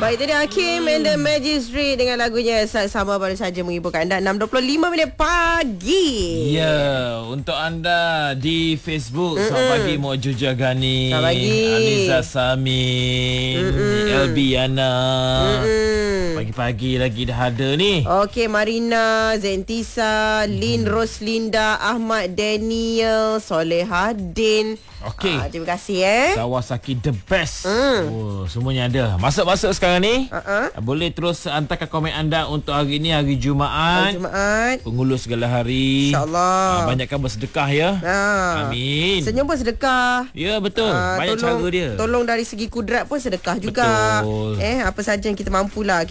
Baik, tadi Hakim and the Magistrate dengan lagunya Sama baru saja menghiburkan anda 6.25 pagi. Ya, untuk anda di Facebook, selamat pagi Mojuja Gani, Selamat pagi Aniza Samin, Elbiana. Pagi-pagi lagi dah ada ni. Okey, Marina, Zentisa, Lin, Roslinda, Ahmad, Daniel, Solehadin. Okey. Terima kasih Kawasaki the best. Oh, semuanya ada. Masuk-masuk sekarang ni. Boleh terus hantarkan komen anda untuk hari ni, hari Jumaat. Penghulu segala hari. InsyaAllah. Banyakkan bersedekah ya. Amin. Senyum pun sedekah. Ya, betul. Banyak cara dia. Tolong dari segi kudrat pun sedekah juga. Betul. Apa saja yang kita mampulah